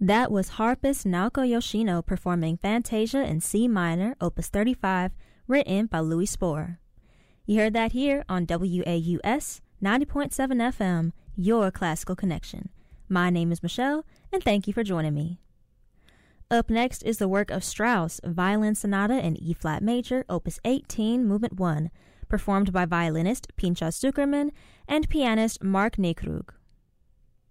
That was harpist Naoko Yoshino performing Fantasia in C minor, opus 35, written by Louis Spohr. You heard that here on WAUS 90.7 FM, your classical connection. My name is Michelle, and thank you for joining me. Up next is the work of Strauss, Violin Sonata in E-flat major, opus 18, movement 1, performed by violinist Pinchas Zuckerman and pianist Mark Nekrug.